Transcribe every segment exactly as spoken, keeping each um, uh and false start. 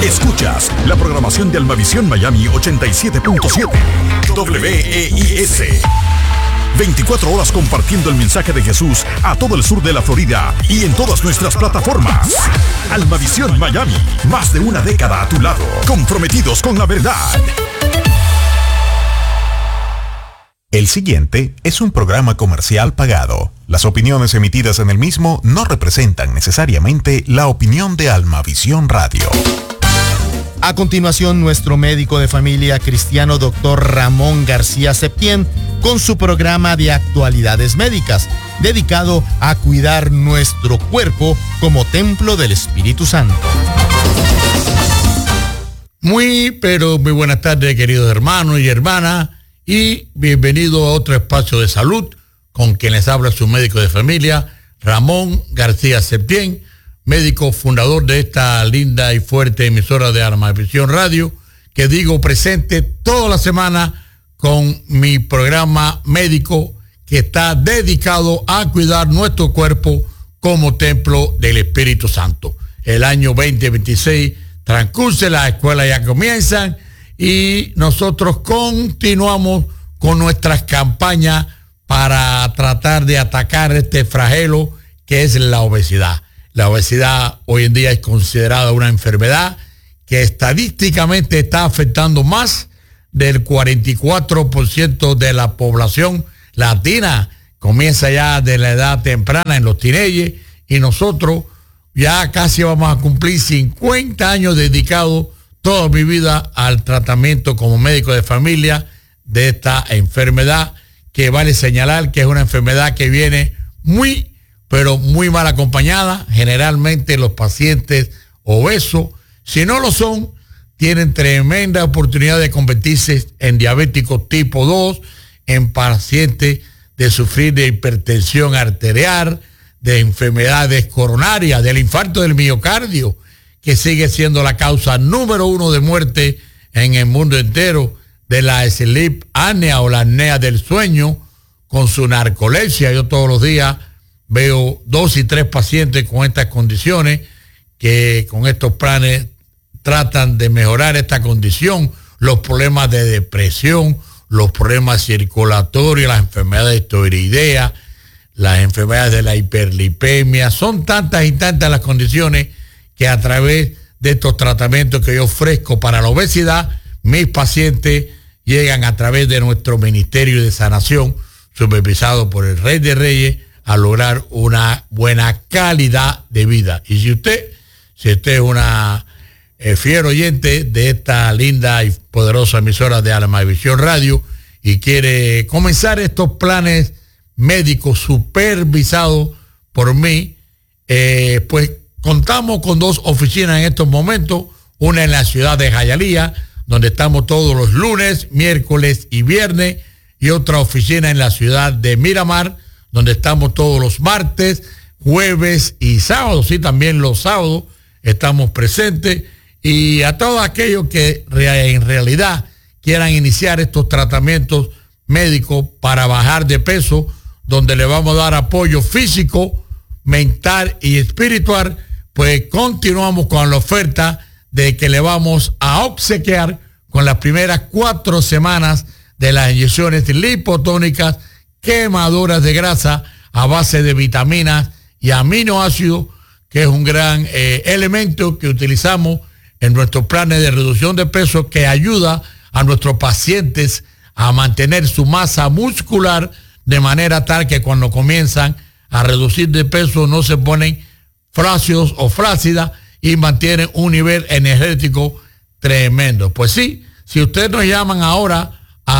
Escuchas la programación de Almavisión Miami ochenta y siete punto siete. W E I S. veinticuatro horas compartiendo el mensaje de Jesús a todo el sur de la Florida y en todas nuestras plataformas. Almavisión Miami, más de una década a tu lado, comprometidos con la verdad. El siguiente es un programa comercial pagado. Las opiniones emitidas en el mismo no representan necesariamente la opinión de Almavisión Radio. A continuación, nuestro médico de familia cristiano, doctor Ramón García Septién, con su programa de actualidades médicas, dedicado a cuidar nuestro cuerpo como templo del Espíritu Santo. Muy, pero muy buenas tardes, queridos hermanos y hermanas, y bienvenido a otro espacio de salud con quien les habla su médico de familia, Ramón García Septién, médico fundador de esta linda y fuerte emisora de Almavisión Radio, que digo presente toda la semana con mi programa médico que está dedicado a cuidar nuestro cuerpo como templo del Espíritu Santo. El año veinte veintiséis transcurre, las escuelas ya comienzan y nosotros continuamos con nuestras campañas para tratar de atacar este flagelo que es la obesidad. La obesidad hoy en día es considerada una enfermedad que estadísticamente está afectando más del cuarenta y cuatro por ciento de la población latina. Comienza ya de la edad temprana en los teenagers y nosotros ya casi vamos a cumplir cincuenta años dedicados toda mi vida al tratamiento como médico de familia de esta enfermedad, que vale señalar que es una enfermedad que viene muy, pero muy mal acompañada. Generalmente los pacientes obesos, si no lo son, tienen tremenda oportunidad de convertirse en diabéticos tipo dos, en pacientes de sufrir de hipertensión arterial, de enfermedades coronarias, del infarto del miocardio, que sigue siendo la causa número uno de muerte en el mundo entero, de la sleep apnea o la apnea del sueño, con su narcolepsia. Yo todos los días veo dos y tres pacientes con estas condiciones que con estos planes tratan de mejorar esta condición, los problemas de depresión, los problemas circulatorios, las enfermedades tiroideas, las enfermedades de la hiperlipemia. Son tantas y tantas las condiciones que a través de estos tratamientos que yo ofrezco para la obesidad, mis pacientes llegan a través de nuestro Ministerio de Sanación, supervisado por el Rey de Reyes, a lograr una buena calidad de vida. Y si usted, si usted es una eh, fiel oyente de esta linda y poderosa emisora de Almavisión Radio y quiere comenzar estos planes médicos supervisados por mí, eh, pues contamos con dos oficinas en estos momentos, una en la ciudad de Hialeah, donde estamos todos los lunes, miércoles y viernes, y otra oficina en la ciudad de Miramar, donde estamos todos los martes, jueves y sábados, y también los sábados estamos presentes, y a todos aquellos que en realidad quieran iniciar estos tratamientos médicos para bajar de peso, donde le vamos a dar apoyo físico, mental y espiritual, pues continuamos con la oferta de que le vamos a obsequiar con las primeras cuatro semanas de las inyecciones lipotónicas quemadoras de grasa a base de vitaminas y aminoácidos, que es un gran eh, elemento que utilizamos en nuestros planes de reducción de peso, que ayuda a nuestros pacientes a mantener su masa muscular de manera tal que cuando comienzan a reducir de peso no se ponen flácidos o flácidas y mantienen un nivel energético tremendo. Pues sí, si ustedes nos llaman ahora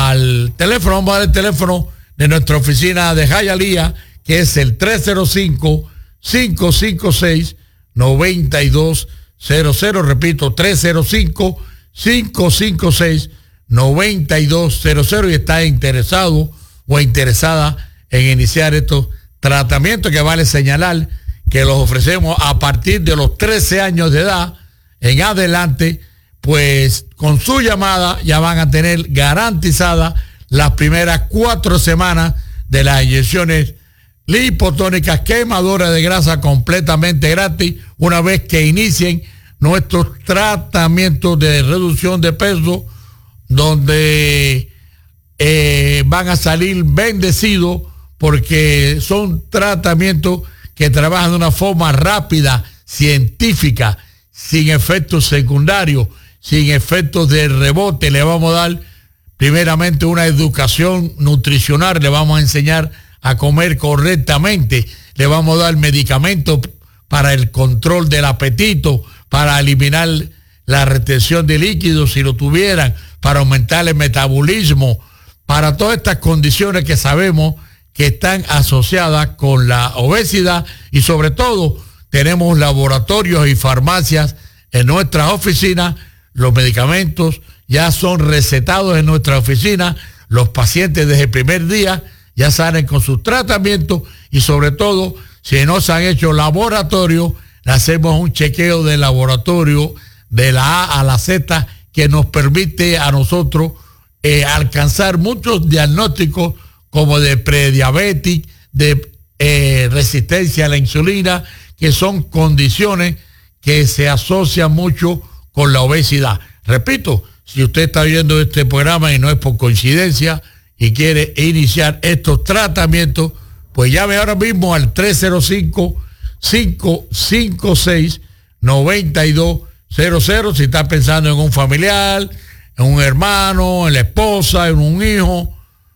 al teléfono, vamos a dar el teléfono de nuestra oficina de Hialeah, que es el tres cero cinco, cinco cinco seis, nueve dos cero cero, repito, tres cero cinco, cinco cinco seis, nueve dos cero cero, y está interesado o interesada en iniciar estos tratamientos, que vale señalar que los ofrecemos a partir de los trece años de edad en adelante. Pues con su llamada ya van a tener garantizadas las primeras cuatro semanas de las inyecciones lipotónicas quemadoras de grasa completamente gratis, una vez que inicien nuestros tratamientos de reducción de peso, donde eh, van a salir bendecidos porque son tratamientos que trabajan de una forma rápida, científica, sin efectos secundarios, sin efectos de rebote. Le vamos a dar primeramente una educación nutricional, le vamos a enseñar a comer correctamente, le vamos a dar medicamentos para el control del apetito, para eliminar la retención de líquidos si lo tuvieran, para aumentar el metabolismo, para todas estas condiciones que sabemos que están asociadas con la obesidad, y sobre todo tenemos laboratorios y farmacias en nuestras oficinas. Los medicamentos ya son recetados en nuestra oficina, los pacientes desde el primer día ya salen con sus tratamientos, y sobre todo si no se han hecho laboratorio, le hacemos un chequeo de laboratorio de la A a la Z que nos permite a nosotros eh, alcanzar muchos diagnósticos como de prediabetes, de eh, resistencia a la insulina, que son condiciones que se asocian mucho con la obesidad. Repito, si usted está viendo este programa y no es por coincidencia y quiere iniciar estos tratamientos, pues llame ahora mismo al tres cero cinco, cinco cinco seis, nueve dos cero cero si está pensando en un familiar, en un hermano, en la esposa, en un hijo.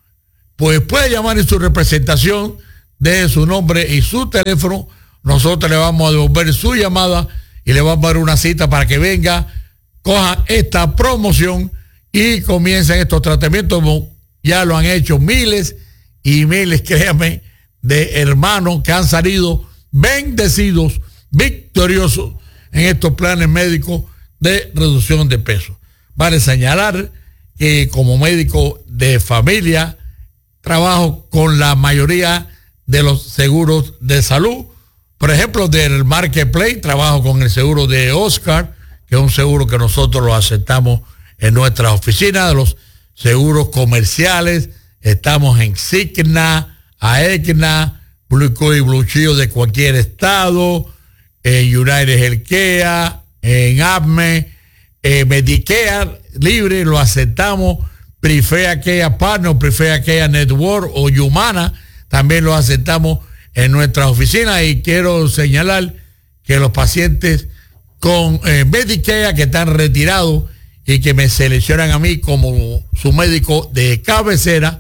Pues puede llamar en su representación, deje su nombre y su teléfono. Nosotros le vamos a devolver su llamada y le vamos a dar una cita para que venga, coja esta promoción y comiencen estos tratamientos. Ya lo han hecho miles y miles, créanme, de hermanos que han salido bendecidos, victoriosos en estos planes médicos de reducción de peso. Vale señalar que como médico de familia trabajo con la mayoría de los seguros de salud. Por ejemplo, del Marketplace, trabajo con el seguro de Oscar, que es un seguro que nosotros lo aceptamos en nuestras oficinas. De los seguros comerciales, estamos en Cigna, Aetna, Blue Cross y Blue Shield de cualquier estado, en United Healthcare, en A B M E, eh, Medicare libre, lo aceptamos. Prefea Care Partner, Prefea Care Network o Humana, también lo aceptamos en nuestras oficinas. Y quiero señalar que los pacientes con eh, Medicare que están retirados y que me seleccionan a mí como su médico de cabecera,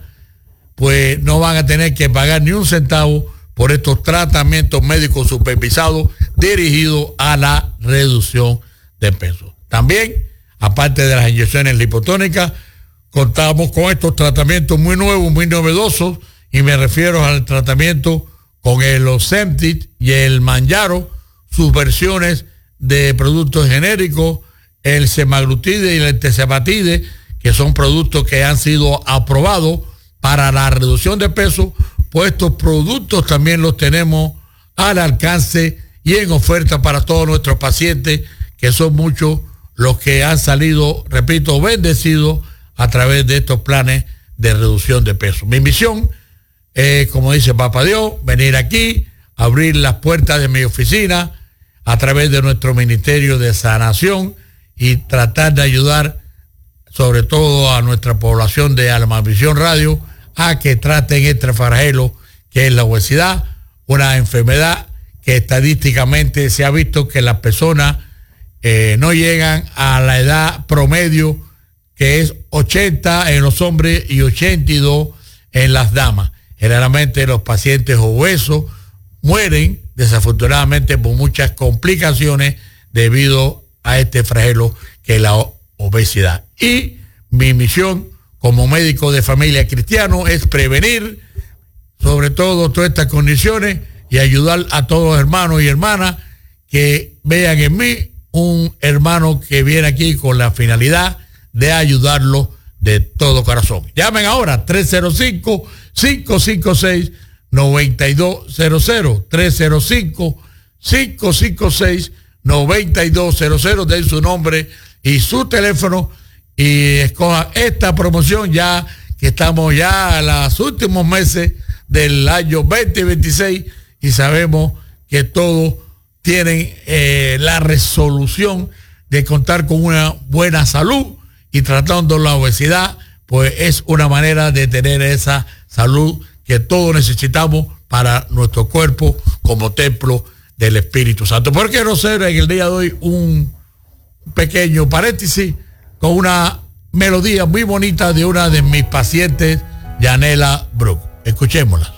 pues no van a tener que pagar ni un centavo por estos tratamientos médicos supervisados dirigidos a la reducción de peso. También, aparte de las inyecciones lipotónicas, contamos con estos tratamientos muy nuevos, muy novedosos, y me refiero al tratamiento con el Ozempic y el Mounjaro, sus versiones de productos genéricos, el semaglutide y el terzepatide, que son productos que han sido aprobados para la reducción de peso. Pues estos productos también los tenemos al alcance y en oferta para todos nuestros pacientes, que son muchos los que han salido, repito, bendecidos a través de estos planes de reducción de peso. Mi misión es, como dice Papá Dios, venir aquí, abrir las puertas de mi oficina a través de nuestro Ministerio de Sanación y tratar de ayudar sobre todo a nuestra población de Almavisión Radio a que traten este flagelo que es la obesidad, una enfermedad que estadísticamente se ha visto que las personas eh, no llegan a la edad promedio, que es ochenta en los hombres y ochenta y dos en las damas. Generalmente los pacientes obesos mueren desafortunadamente por muchas complicaciones debido a este flagelo que es la obesidad. Y mi misión como médico de familia cristiano es prevenir sobre todo todas estas condiciones y ayudar a todos los hermanos y hermanas que vean en mí un hermano que viene aquí con la finalidad de ayudarlo de todo corazón. Llamen ahora tres cero cinco, cinco cinco seis, nueve dos cero cero, tres cero cinco, cinco cinco seis, nueve dos cero cero, den su nombre y su teléfono y escojan esta promoción, ya que estamos ya a los últimos meses del año veinte veintiséis y sabemos que todo tienen eh, la resolución de contar con una buena salud, y tratando la obesidad, pues es una manera de tener esa salud que todos necesitamos para nuestro cuerpo como templo del Espíritu Santo. Pero quiero hacer en el día de hoy un pequeño paréntesis con una melodía muy bonita de una de mis pacientes, Yanela Brook. Escuchémosla.